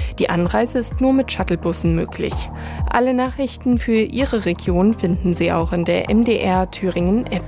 Die Anreise ist nur mit Shuttlebussen möglich. Alle Nachrichten für Ihre Region finden Sie auch in der MDR Thüringen App.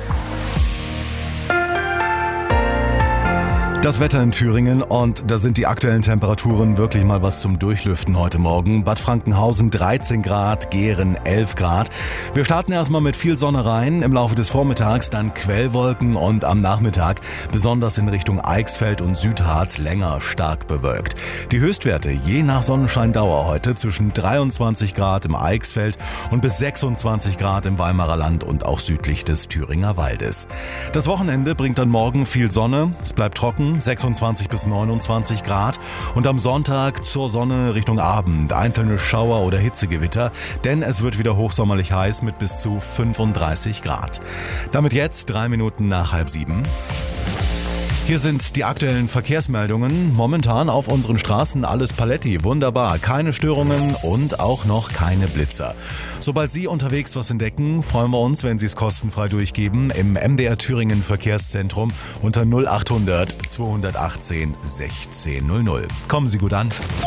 Das Wetter in Thüringen und da sind die aktuellen Temperaturen wirklich mal was zum Durchlüften heute Morgen. Bad Frankenhausen 13 Grad, Gehren 11 Grad. Wir starten erstmal mit viel Sonne rein, im Laufe des Vormittags dann Quellwolken und am Nachmittag besonders in Richtung Eichsfeld und Südharz länger stark bewölkt. Die Höchstwerte je nach Sonnenscheindauer heute zwischen 23 Grad im Eichsfeld und bis 26 Grad im Weimarer Land und auch südlich des Thüringer Waldes. Das Wochenende bringt dann morgen viel Sonne, es bleibt trocken, 26 bis 29 Grad und am Sonntag zur Sonne Richtung Abend einzelne Schauer oder Hitzegewitter, denn es wird wieder hochsommerlich heiß mit bis zu 35 Grad. Damit jetzt 3 Minuten nach 6:30. Hier sind die aktuellen Verkehrsmeldungen. Momentan auf unseren Straßen alles paletti, wunderbar, keine Störungen und auch noch keine Blitzer. Sobald Sie unterwegs was entdecken, freuen wir uns, wenn Sie es kostenfrei durchgeben im MDR Thüringen Verkehrszentrum unter 0800 218 1600. Kommen Sie gut an.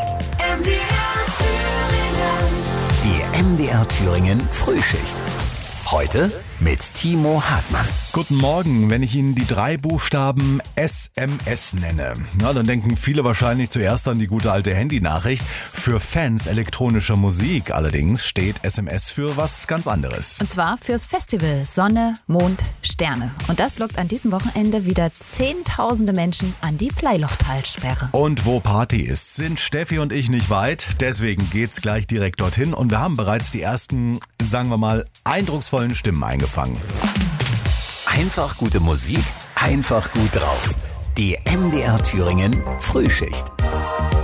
Die MDR Thüringen Frühschicht. Heute mit Timo Hartmann. Guten Morgen. Wenn ich Ihnen die 3 Buchstaben SMS nenne, dann denken viele wahrscheinlich zuerst an die gute alte Handynachricht. Für Fans elektronischer Musik allerdings steht SMS für was ganz anderes. Und zwar fürs Festival Sonne, Mond, Sterne. Und das lockt an diesem Wochenende wieder Zehntausende Menschen an die Bleilochtalsperre. Und wo Party ist, sind Steffi und ich nicht weit. Deswegen geht's gleich direkt dorthin. Und wir haben bereits die ersten, sagen wir mal, eindrucksvollen Stimmen eingefangen. Einfach gute Musik, einfach gut drauf. Die MDR Thüringen Frühschicht.